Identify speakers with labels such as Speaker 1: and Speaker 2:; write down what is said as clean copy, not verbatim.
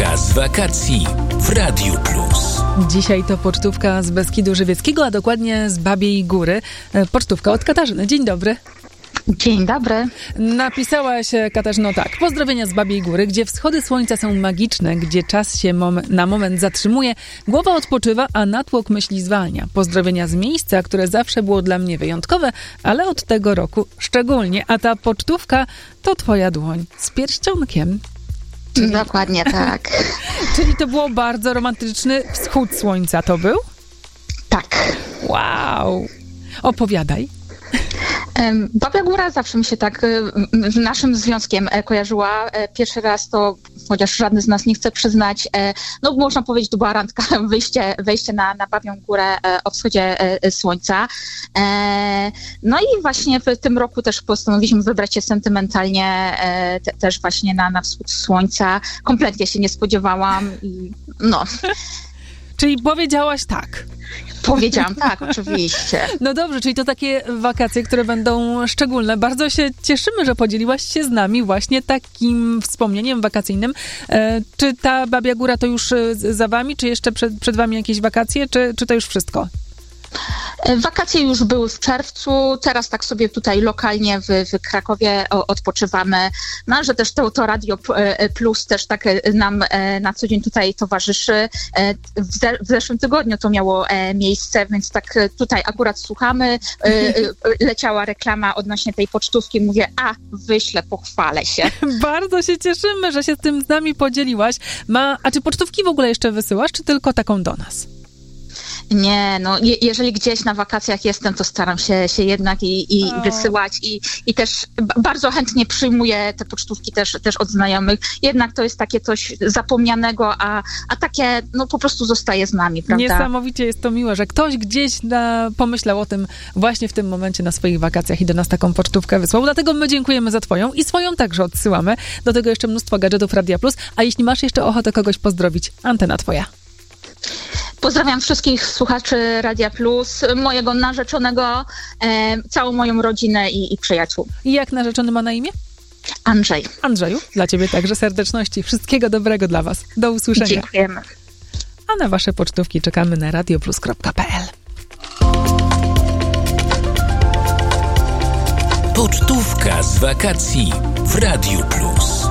Speaker 1: Pocztówka z wakacji w Radiu Plus.
Speaker 2: Dzisiaj to pocztówka z Beskidu Żywieckiego, a dokładnie z Babiej Góry. Pocztówka od Katarzyny. Dzień dobry.
Speaker 3: Dzień dobry.
Speaker 2: Napisałaś, Katarzyno, tak. Pozdrowienia z Babiej Góry, gdzie wschody słońca są magiczne, gdzie czas się na moment zatrzymuje, głowa odpoczywa, a natłok myśli zwalnia. Pozdrowienia z miejsca, które zawsze było dla mnie wyjątkowe, ale od tego roku szczególnie. A ta pocztówka to twoja dłoń z pierścionkiem.
Speaker 3: Dokładnie tak.
Speaker 2: Czyli to było bardzo romantyczny wschód słońca, to był?
Speaker 3: Tak.
Speaker 2: Wow. Opowiadaj.
Speaker 3: Babia Góra zawsze mi się tak z naszym związkiem kojarzyła. Pierwszy raz to, chociaż żadny z nas nie chce przyznać, no można powiedzieć, to była randka, wejście na Babią Górę o wschodzie słońca. No i właśnie w tym roku też postanowiliśmy wybrać się sentymentalnie też właśnie na wschód słońca. Kompletnie się nie spodziewałam i no...
Speaker 2: Czyli powiedziałaś tak.
Speaker 3: Powiedziałam tak, oczywiście.
Speaker 2: No dobrze, czyli to takie wakacje, które będą szczególne. Bardzo się cieszymy, że podzieliłaś się z nami właśnie takim wspomnieniem wakacyjnym. Czy ta Babia Góra to już za wami, czy jeszcze przed wami jakieś wakacje, czy to już wszystko?
Speaker 3: Wakacje już były w czerwcu, teraz tak sobie tutaj lokalnie w Krakowie odpoczywamy, no, że też to Radio Plus też tak nam na co dzień tutaj towarzyszy. W zeszłym tygodniu to miało miejsce, więc tak tutaj akurat słuchamy. Leciała reklama odnośnie tej pocztówki, mówię, wyślę, pochwalę się.
Speaker 2: Bardzo się cieszymy, że się tym z nami podzieliłaś. A czy pocztówki w ogóle jeszcze wysyłasz, czy tylko taką do nas?
Speaker 3: Nie, no jeżeli gdzieś na wakacjach jestem, to staram się jednak i wysyłać i też bardzo chętnie przyjmuję te pocztówki też od znajomych. Jednak to jest takie coś zapomnianego, a takie no po prostu zostaje z nami, prawda?
Speaker 2: Niesamowicie jest to miłe, że ktoś gdzieś pomyślał o tym właśnie w tym momencie na swoich wakacjach i do nas taką pocztówkę wysłał. Dlatego my dziękujemy za twoją i swoją także odsyłamy. Do tego jeszcze mnóstwo gadżetów Radia Plus. A jeśli masz jeszcze ochotę kogoś pozdrowić, antena twoja.
Speaker 3: Pozdrawiam wszystkich słuchaczy Radia Plus, mojego narzeczonego, całą moją rodzinę i przyjaciół.
Speaker 2: I jak narzeczony ma na imię?
Speaker 3: Andrzej.
Speaker 2: Andrzeju, dla ciebie także serdeczności. Wszystkiego dobrego dla was. Do usłyszenia.
Speaker 3: Dziękujemy.
Speaker 2: A na wasze pocztówki czekamy na radioplus.pl.
Speaker 1: Pocztówka z wakacji w Radiu Plus.